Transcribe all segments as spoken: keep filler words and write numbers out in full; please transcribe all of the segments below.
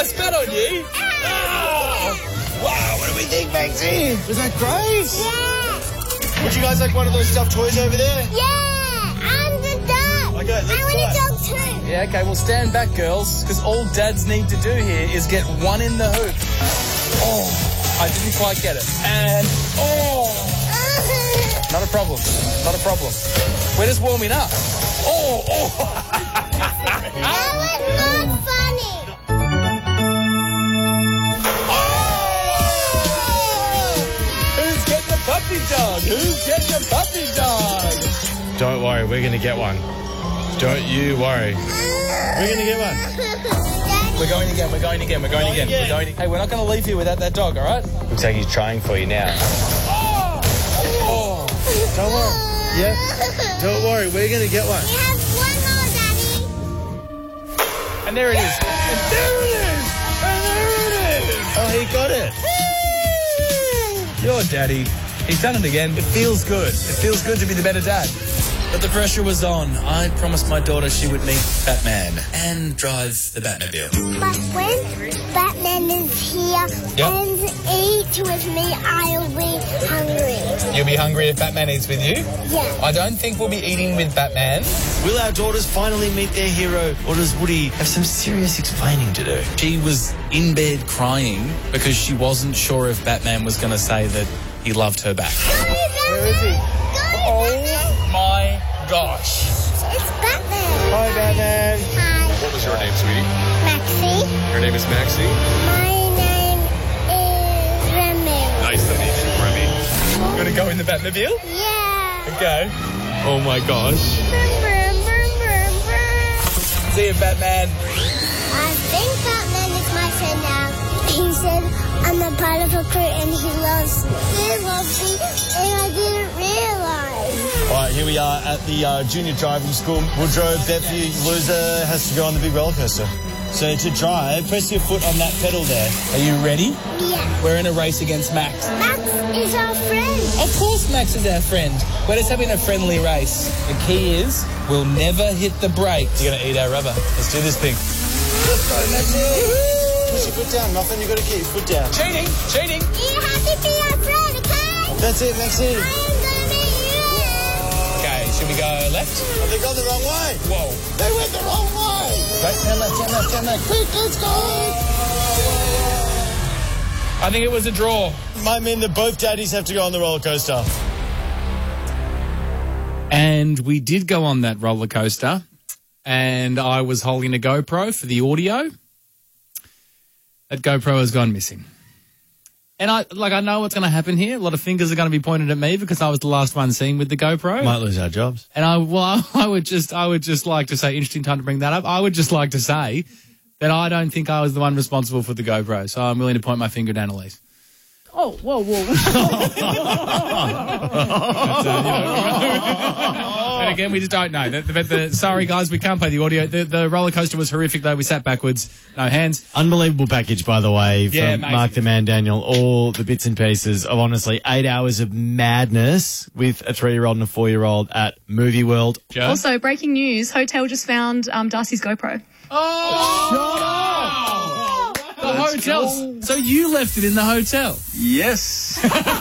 I spat on you. Oh. Wow, what do we think, Maxie? Was that great? Yeah. Would you guys like one of those stuffed toys over there? Yeah, I'm the dog. Okay, let's I try. want a dog too. Yeah, okay, well, stand back, girls, because all dads need to do here is get one in the hoop. Oh, I didn't quite get it. And, oh, not a problem. Not a problem. We're just warming up. Oh, oh. That was not funny. Who's getting the puppy dog? Who's getting the puppy dog? Don't worry, we're going to get one. Don't you worry. We're going to get one. We're going again, we're going again, we're going, Going again. again. We're going again. Hey, we're not going to leave here without that dog, all right? Looks like he's trying for you now. Oh, Don't worry. Yeah. Don't worry, we're going to get one. We have one more, Daddy. and there it is. And there it is. And there it is. Oh, he got it. Your daddy. He's done it again. It feels good. It feels good to be the better dad. But the pressure was on. I promised my daughter she would meet Batman and drive the Batmobile. But when Batman is here Yep. and eat with me, I'll be hungry. You'll be hungry if Batman eats with you? Yeah. I don't think we'll be eating with Batman. Will our daughters finally meet their hero, or does Woody have some serious explaining to do? She was in bed crying because she wasn't sure if Batman was going to say that he loved her back. Where is he? Oh my gosh. It's Batman. Hi, Batman. Hi, What was your name, sweetie? Maxie. Your name is Maxie. My name is Remy. Nice to meet you, Remy. You want to go in the Batmobile? Yeah. Okay. Oh my gosh. Brum, brum, brum, brum, brum. See you, Batman. I think Batman is my friend now. He said I'm a part of a crew and he loves me. He loves me and I didn't realize. All right, here we are at the uh, junior driving school. Woodrow, Bethany, loser has to go on the big roller coaster. So to drive, press your foot on that pedal there. Are you ready? Yeah. We're in a race against Max. Max is our friend. Of course Max is our friend. We're just having a friendly race. The key is we'll never hit the brakes. You're going to eat our rubber. Let's do this thing. Let's go, Maxie. Push your foot down, Muffin. You've got to keep your foot down. Cheating, cheating. You have to be our friend, okay? That's it, Maxine. I am gonna meet you. Okay, should we go left? Oh, they gone the wrong way. Whoa. They went the wrong way. Right, turn left, turn left, turn left. Quick, let's go. I think it was a draw. Might mean that both daddies have to go on the roller coaster. And we did go on that roller coaster, and I was holding a GoPro for the audio. That GoPro has gone missing. And I like I know what's going to happen here. A lot of fingers are going to be pointed at me because I was the last one seen with the GoPro. Might lose our jobs. And I well, I would just I would just like to say, interesting time to bring that up. I would just like to say that I don't think I was the one responsible for the GoPro, so I'm willing to point my finger down Elise. Oh, whoa, whoa. And again, we just don't know. The, the, the, sorry, guys, we can't play the audio. The, the roller coaster was horrific, though. We sat backwards, no hands. Unbelievable package, by the way, from Yeah, amazing. Mark the Man Daniel. All the bits and pieces of, honestly, eight hours of madness with a three-year-old and a four-year-old at Movie World. Joe? Also, breaking news, Hotel just found um, Darcy's GoPro. Oh! Shut up! The hotel. So you left it in the hotel? Yes.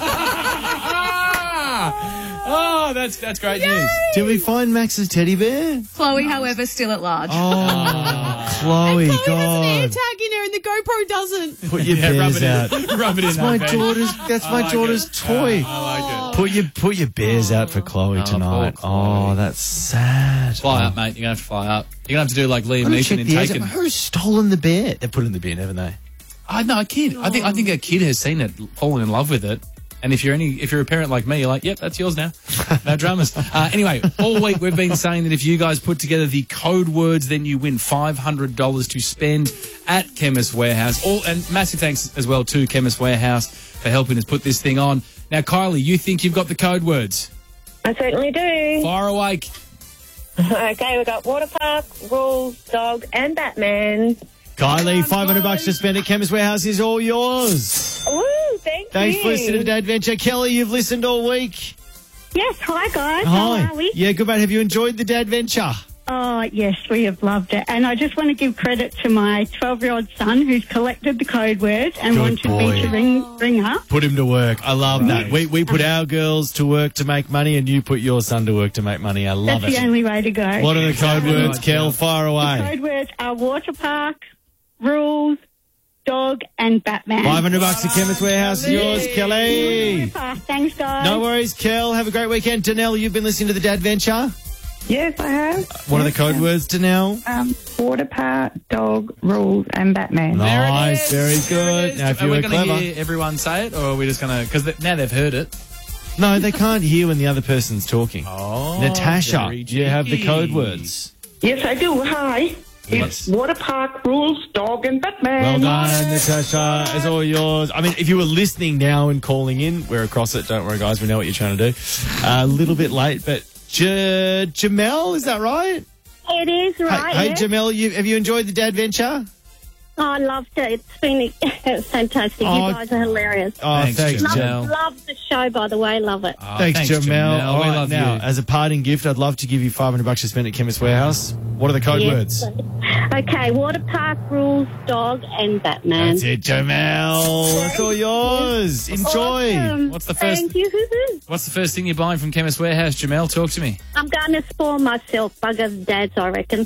Oh, that's that's great news. Did we find Max's teddy bear? Chloe, however, still at large. Oh, Chloe, Chloe has an air God. tag in her and the GoPro doesn't. Put your Yeah, rub bears it out. in. Rub it in. That's my that, daughter's, that's I my like daughter's it. toy. I like it. Put your, put your bears out for Chloe Oh, tonight. poor Chloe. Oh, that's sad. Fly up, mate. You're going to have to fly up. You're going to have to do like Liam Let me Neeson check in the edge. Taken. Who's stolen the bear? They put it in the bin, haven't they? I know a kid. I think I think a kid has seen it, fallen in love with it. And if you're any, if you're a parent like me, you're like, yep, that's yours now. No dramas. Uh, anyway, all week we've been saying that if you guys put together the code words, then you win five hundred dollars to spend at Chemist Warehouse. All and massive thanks as well to Chemist Warehouse for helping us put this thing on. Now, Kylie, you think you've got the code words? I certainly do. Fire away. Okay, we've got water park, rules, dog, and Batman. Kylie, five hundred bucks to spend at Chemist Warehouse is all yours. Woo, thank Thanks you. for listening to Dad Adventure. Kelly, you've listened all week. Yes, hi guys. Hi. How are we? Yeah, good, mate. Have you enjoyed the Dad Adventure? Oh, yes, we have loved it. And I just want to give credit to my twelve-year-old son who's collected the code words and Good wanted boy. me to ring, ring up. Put him to work. I love that. We we put our girls to work to make money, and you put your son to work to make money. I love That's it. the only way to go. What are the code words, Kel? Fire The away. code words are water park, rules, dog, and Batman. Five hundred bucks at Chemist Warehouse. Yours, Kelly. Water park. Thanks, guys. No worries, Kel. Have a great weekend. Danelle, you've been listening to the Dad Venture. Yes, I have. What are the code words, Danelle? Um, water park, dog, rules, and Batman. Nice, very good. Now, if Are you we were going to clever. hear everyone say it, or are we just going to... Because now they've heard it. No, they can't hear when the other person's talking. Oh, Natasha, very do you have the cheeky. code words? Yes, I do. Hi. Yes. It's water park, rules, dog, and Well Batman. done, Natasha. It's all yours. I mean, if you were listening now and calling in, we're across it. Don't worry, guys. We know what you're trying to do. Uh, a little bit late, but J- Jamel, is that right? It is right. Hey, yes. hey Jamel, you, have you enjoyed the Dad Venture? Oh, I loved it. It's been fantastic. Oh, you guys are hilarious. Oh, thanks, Thanks, Jamel. Jamel. Love, love the show, by the way. Love it. Oh, Thanks, Jamel. Jamel. All We right, love now, you. as a parting gift, I'd love to give you five hundred bucks to spend at Chemist Warehouse. What are the code Yes. words? Okay, water park, rules, dog, and Batman. That's it, Jamel. That's all yours. Enjoy. Awesome. What's the first- Thank you. What's the first thing you're buying from Chemist Warehouse, Jamel? Talk to me. I'm going to spoil myself. Bugger dads, I reckon.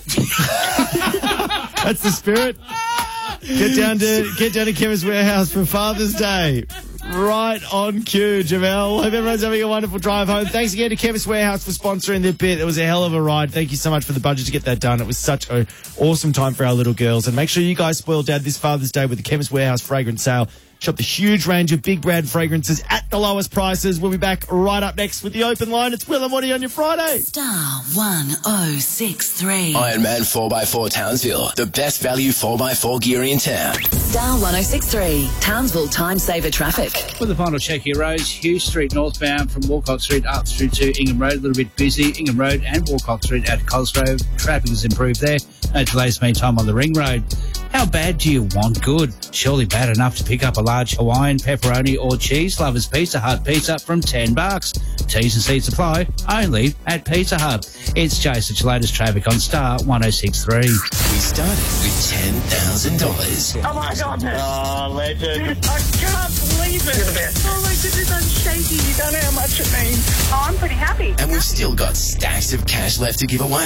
That's the spirit. Get down to get down to Chemist Warehouse for Father's Day. Right on cue, Jamel. Hope everyone's having a wonderful drive home. Thanks again to Chemist Warehouse for sponsoring the bit. It was a hell of a ride. Thank you so much for the budget to get that done. It was such an awesome time for our little girls. And make sure you guys spoil Dad this Father's Day with the Chemist Warehouse fragrance sale. Shop the huge range of big brand fragrances at the lowest prices. We'll be back right up next with the open line. It's Will and Woody on your Friday. Star one oh six three. Ironman four by four Townsville, the best value four by four gear in town. Star one oh six three. Townsville Time Saver Traffic. With the final check here, roads, Hughes Street northbound from Walcott Street up through to Ingham Road, a little bit busy. Ingham Road and Walcott Street at Cosgrove. Traffic has improved there. No delays meantime on the Ring Road. How bad do you want good? Surely bad enough to pick up a large Hawaiian, pepperoni or cheese lovers Pizza Hut pizza from ten bucks. T's and C's apply only at Pizza Hut. It's Jason's latest traffic on Star one oh six three. We started with ten thousand dollars. Oh, my goodness. Oh, legend. I can't believe it. You're the best. Oh, my goodness, I'm shaking. You don't know how much it means. Oh, I'm pretty happy. And we've still got stacks of cash left to give away.